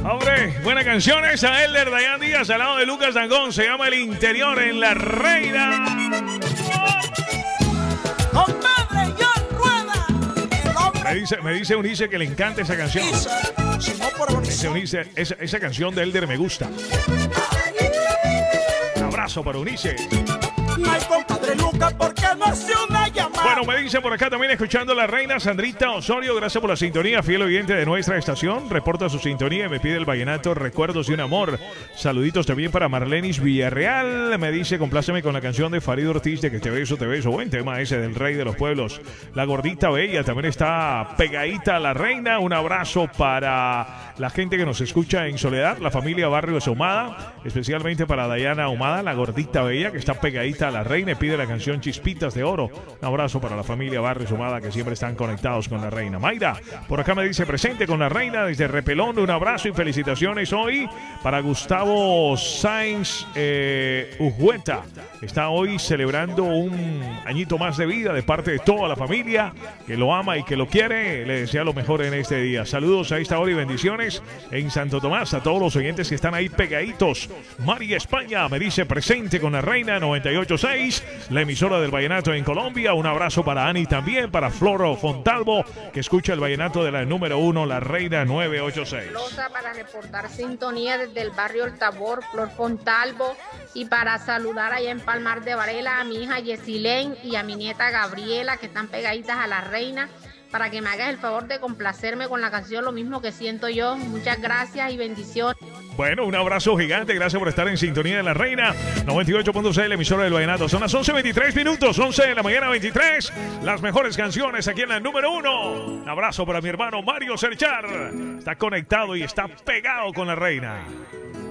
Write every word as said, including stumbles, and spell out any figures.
Hombre, buena canción esa, Elder Dayan Díaz al lado de Lucas Dangón. Se llama El Interior en La Reina. Compadre John Rueda, el hombre. Me dice, me dice Unice que le encanta esa canción. Si no por Dice Unice, esa, esa canción de Elder me gusta. Un abrazo para Unice. Ay, compadre Lucas, ¿por qué no hace una llamada? Bueno, me dice por acá también escuchando La Reina, Sandrita Osorio, gracias por la sintonía, fiel oyente de nuestra estación, reporta su sintonía y me pide el vallenato Recuerdos de un Amor. Saluditos también para Marlenis Villarreal, me dice compláceme con la canción de Farid Ortiz de Que te beso, te beso, buen tema ese del Rey de los Pueblos. La Gordita Bella también está pegadita a La Reina, un abrazo para la gente que nos escucha en Soledad, la familia Barrios Ahumada, especialmente para Dayana Ahumada, la Gordita Bella que está pegadita a La Reina y pide la canción Chispitas de Oro. Un abrazo para la familia Barrios Ahumada que siempre están conectados con La Reina. Mayra, por acá me dice presente con La Reina desde Repelón. Un abrazo y felicitaciones hoy para Gustavo Sainz eh, Ujueta. Está hoy celebrando un añito más de vida de parte de toda la familia que lo ama y que lo quiere. Le desea lo mejor en este día. Saludos a esta hora y bendiciones en Santo Tomás a todos los oyentes que están ahí pegaditos. María España me dice presente con La Reina noventa y ocho punto seis, la emisora del vallenato en Colombia. Un abrazo para Ani también, para Floro Fontalvo que escucha el vallenato de la número uno, La Reina nueve ocho seis. Para reportar sintonía desde el barrio El Tabor, Flor Fontalvo, y para saludar allá en Palmar de Varela a mi hija Yesilén y a mi nieta Gabriela que están pegaditas a La Reina, para que me hagas el favor de complacerme con la canción Lo Mismo que Siento Yo. Muchas gracias y bendiciones. Bueno, un abrazo gigante, gracias por estar en sintonía de La Reina noventa y ocho punto seis, la emisora del vallenato. Son las once veintitrés minutos, once de la mañana veintitrés. Las mejores canciones aquí en la número uno. Un abrazo para mi hermano Mario Serchar. Está conectado y está pegado con La Reina.